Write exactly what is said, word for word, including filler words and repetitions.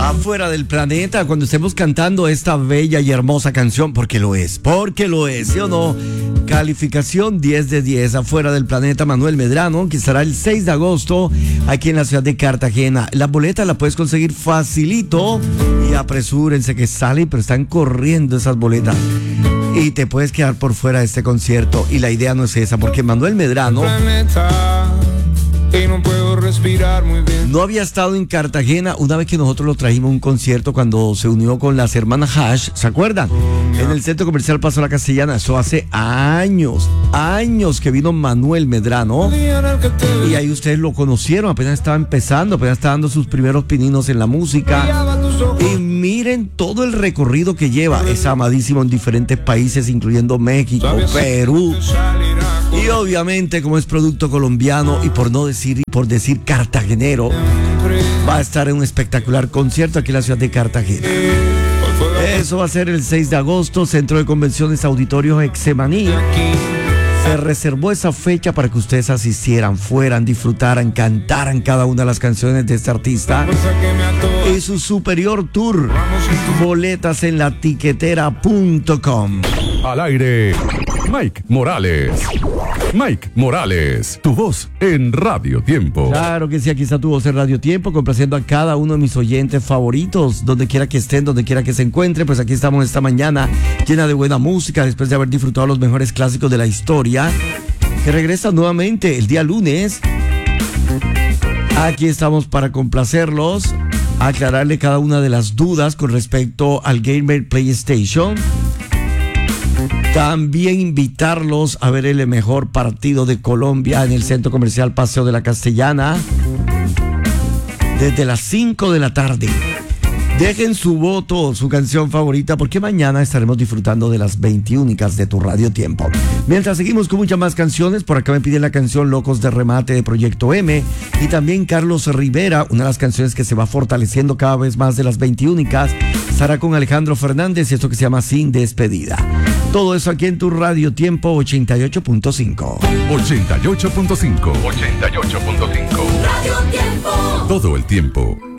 Afuera del planeta, cuando estemos cantando esta bella y hermosa canción, porque lo es, porque lo es, ¿sí o no? Calificación diez de diez, Afuera del planeta, Manuel Medrano, que estará el seis de agosto aquí en la ciudad de Cartagena. La boleta la puedes conseguir facilito y apresúrense que salen, pero están corriendo esas boletas. Y te puedes quedar por fuera de este concierto. Y la idea no es esa, porque Manuel Medrano y no puedo respirar muy bien. No había estado en Cartagena una vez que nosotros lo trajimos a un concierto cuando se unió con las hermanas Hash, ¿se acuerdan? En el Centro Comercial Paso La Castellana. Eso hace años, años que vino Manuel Medrano. Y ahí ustedes lo conocieron, apenas estaba empezando, apenas estaba dando sus primeros pininos en la música. Y miren todo el recorrido que lleva. Es amadísimo en diferentes países, incluyendo México, Perú. Y obviamente, como es producto colombiano y por no decir, por decir cartagenero, va a estar en un espectacular concierto aquí en la ciudad de Cartagena. Eso va a ser el seis de agosto, Centro de Convenciones Auditorio Exemaní. Se reservó esa fecha para que ustedes asistieran, fueran, disfrutaran, cantaran cada una de las canciones de este artista y su superior tour. Boletas en la tiquetera punto com. Al aire, Mike Morales. Mike Morales, tu voz en Radio Tiempo. Claro que sí, aquí está tu voz en Radio Tiempo, complaciendo a cada uno de mis oyentes favoritos, donde quiera que estén, donde quiera que se encuentren. Pues aquí estamos esta mañana llena de buena música, después de haber disfrutado los mejores clásicos de la historia, que regresa nuevamente el día lunes. Aquí estamos para complacerlos, aclararle cada una de las dudas con respecto al Gamer PlayStation. También invitarlos a ver el mejor partido de Colombia en el Centro Comercial Paseo de la Castellana desde las cinco de la tarde. Dejen su voto, su canción favorita, porque mañana estaremos disfrutando de las veintiúnicas de tu Radio Tiempo. Mientras seguimos con muchas más canciones, por acá me piden la canción Locos de Remate de Proyecto M, y también Carlos Rivera, una de las canciones que se va fortaleciendo cada vez más de las veintiúnicas, estará con Alejandro Fernández y esto que se llama Sin Despedida. Todo eso aquí en tu Radio Tiempo ochenta y ocho punto cinco. ochenta y ocho punto cinco. ochenta y ocho punto cinco. Radio Tiempo. Todo el tiempo.